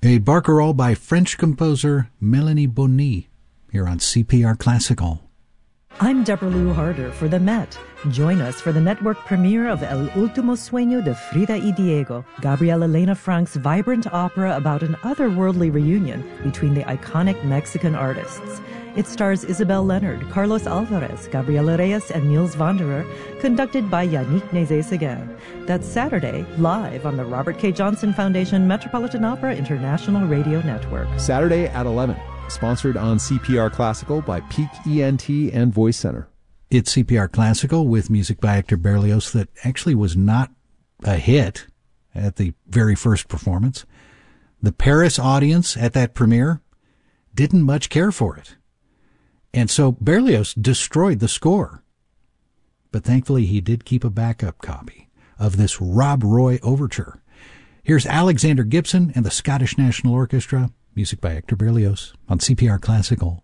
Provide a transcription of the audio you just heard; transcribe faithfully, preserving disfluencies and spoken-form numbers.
A barcarolle by French composer Melanie Bonny here on C P R Classical. I'm Deborah Lou Harder for the Met. Join us for the network premiere of El Último Sueño de Frida y Diego, Gabriela Elena Frank's vibrant opera about an otherworldly reunion between the iconic Mexican artists. It stars Isabel Leonard, Carlos Alvarez, Gabriela Reyes, and Niels Wanderer, conducted by Yannick Nézet-Séguin. That's Saturday, live on the Robert K. Johnson Foundation Metropolitan Opera International Radio Network. Saturday at eleven. Sponsored on C P R Classical by Peak E N T and Voice Center. It's C P R Classical with music by Hector Berlioz that actually was not a hit at the very first performance. The Paris audience at that premiere didn't much care for it. And so Berlioz destroyed the score. But thankfully he did keep a backup copy of this Rob Roy overture. Here's Alexander Gibson and the Scottish National Orchestra. Music by Hector Berlioz on C P R Classical.